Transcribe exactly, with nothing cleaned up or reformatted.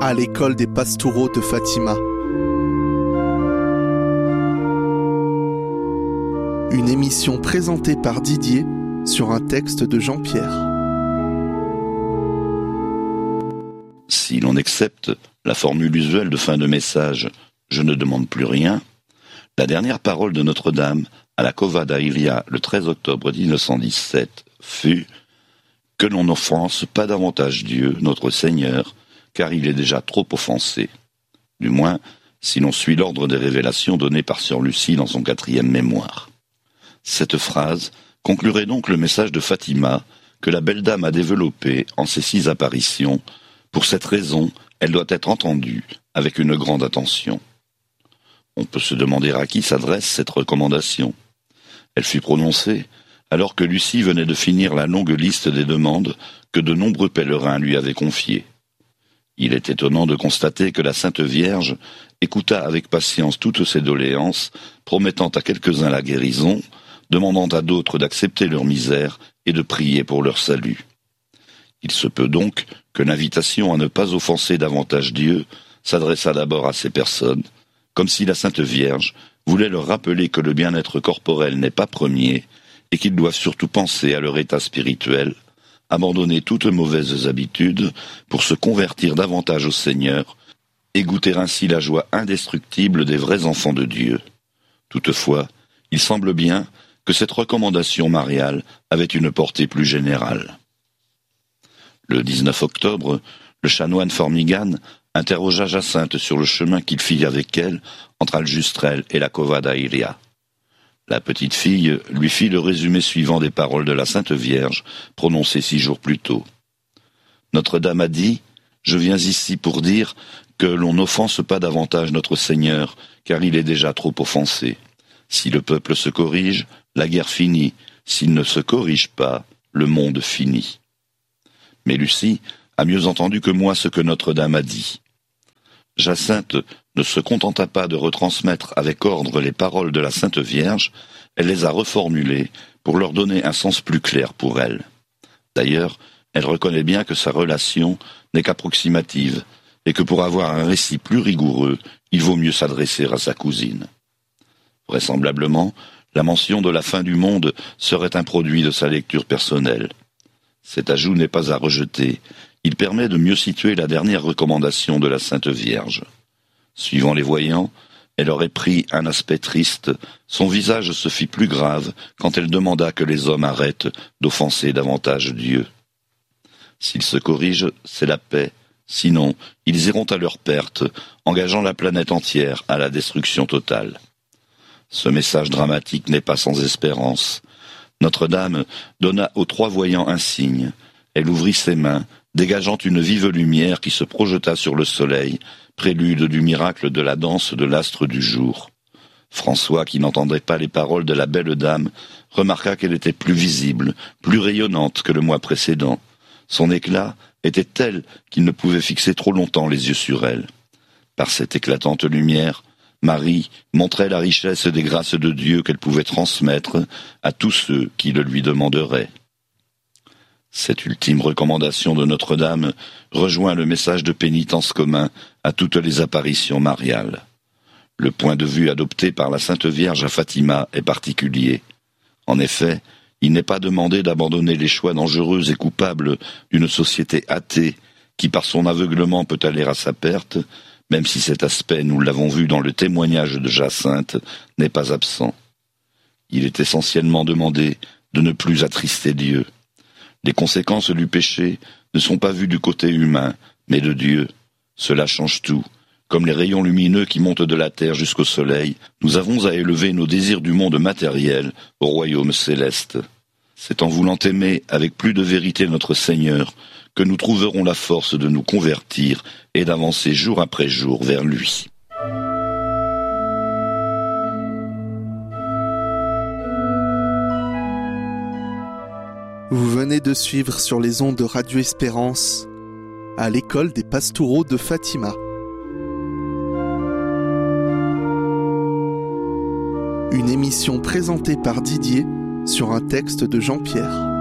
à l'école des Pastoureaux de Fatima. Une émission présentée par Didier sur un texte de Jean-Pierre. Si l'on accepte la formule usuelle de fin de message « Je ne demande plus rien », la dernière parole de Notre-Dame à la Cova da Iria le treize octobre mille neuf cent dix-sept fut « Que l'on n'offense pas davantage Dieu, notre Seigneur, car il est déjà trop offensé ». Du moins, si l'on suit l'ordre des révélations données par Sœur Lucie dans son quatrième mémoire. Cette phrase conclurait donc le message de Fatima que la belle dame a développé en ses six apparitions. Pour cette raison, elle doit être entendue avec une grande attention. On peut se demander à qui s'adresse cette recommandation. Elle fut prononcée alors que Lucie venait de finir la longue liste des demandes que de nombreux pèlerins lui avaient confiées. Il est étonnant de constater que la Sainte Vierge écouta avec patience toutes ces doléances, promettant à quelques-uns la guérison, demandant à d'autres d'accepter leur misère et de prier pour leur salut. Il se peut donc que l'invitation à ne pas offenser davantage Dieu s'adressa d'abord à ces personnes, comme si la Sainte Vierge voulait leur rappeler que le bien-être corporel n'est pas premier et qu'ils doivent surtout penser à leur état spirituel, abandonner toutes mauvaises habitudes pour se convertir davantage au Seigneur et goûter ainsi la joie indestructible des vrais enfants de Dieu. Toutefois, il semble bien que cette recommandation mariale avait une portée plus générale. Le dix-neuf octobre, le chanoine Formigan interrogea Jacinthe sur le chemin qu'il fit avec elle entre Aljustrel et la Cova da Iria. La petite fille lui fit le résumé suivant des paroles de la Sainte Vierge prononcées six jours plus tôt. Notre-Dame a dit « Je viens ici pour dire que l'on n'offense pas davantage notre Seigneur, car il est déjà trop offensé. Si le peuple se corrige, la guerre finit. S'il ne se corrige pas, le monde finit. » Mais Lucie a mieux entendu que moi ce que Notre-Dame a dit. Jacinthe ne se contenta pas de retransmettre avec ordre les paroles de la Sainte Vierge, elle les a reformulées pour leur donner un sens plus clair pour elle. D'ailleurs, elle reconnaît bien que sa relation n'est qu'approximative et que pour avoir un récit plus rigoureux, il vaut mieux s'adresser à sa cousine. Vraisemblablement, la mention de la fin du monde serait un produit de sa lecture personnelle. Cet ajout n'est pas à rejeter. Il permet de mieux situer la dernière recommandation de la Sainte Vierge. Suivant les voyants, elle aurait pris un aspect triste. Son visage se fit plus grave quand elle demanda que les hommes arrêtent d'offenser davantage Dieu. S'ils se corrigent, c'est la paix. Sinon, ils iront à leur perte, engageant la planète entière à la destruction totale. Ce message dramatique n'est pas sans espérance. Notre-Dame donna aux trois voyants un signe. Elle ouvrit ses mains, dégageant une vive lumière qui se projeta sur le soleil, prélude du miracle de la danse de l'astre du jour. François, qui n'entendait pas les paroles de la belle dame, remarqua qu'elle était plus visible, plus rayonnante que le mois précédent. Son éclat était tel qu'il ne pouvait fixer trop longtemps les yeux sur elle. Par cette éclatante lumière, Marie montrait la richesse des grâces de Dieu qu'elle pouvait transmettre à tous ceux qui le lui demanderaient. Cette ultime recommandation de Notre-Dame rejoint le message de pénitence commun à toutes les apparitions mariales. Le point de vue adopté par la Sainte Vierge à Fatima est particulier. En effet, il n'est pas demandé d'abandonner les choix dangereux et coupables d'une société athée qui, par son aveuglement, peut aller à sa perte, même si cet aspect, nous l'avons vu dans le témoignage de Jacinthe, n'est pas absent. Il est essentiellement demandé de ne plus attrister Dieu. Les conséquences du péché ne sont pas vues du côté humain, mais de Dieu. Cela change tout. Comme les rayons lumineux qui montent de la terre jusqu'au soleil, nous avons à élever nos désirs du monde matériel au royaume céleste. C'est en voulant aimer avec plus de vérité notre Seigneur que nous trouverons la force de nous convertir et d'avancer jour après jour vers lui. Vous venez de suivre sur les ondes de Radio Espérance à l'école des Pastoureaux de Fatima. Une émission présentée par Didier sur un texte de Jean-Pierre.